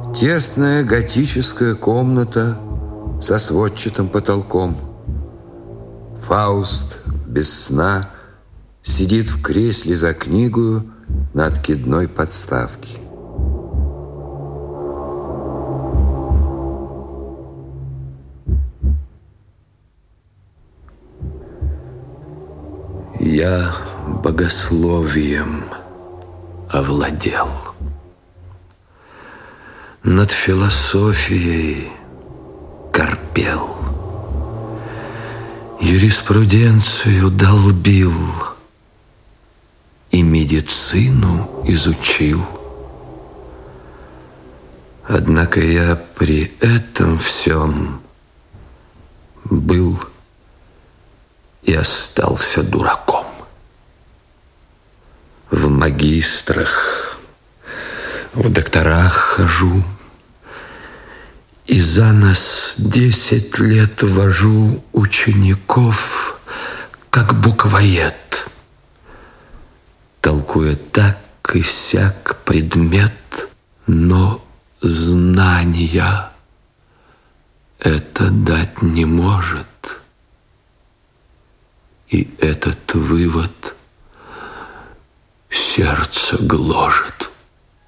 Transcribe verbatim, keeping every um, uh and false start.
Тесная готическая комната со сводчатым потолком. Фауст без сна сидит в кресле за книгою на откидной подставке. Я богословием овладел. Над философией корпел. Юриспруденцию долбил и медицину изучил. Однако я при этом всем был и остался дураком. В магистрах, в докторах хожу, и за нас десять лет вожу учеников, как буквоед, толкуя так и сяк предмет, но знания это дать не может. И этот вывод сердце гложет.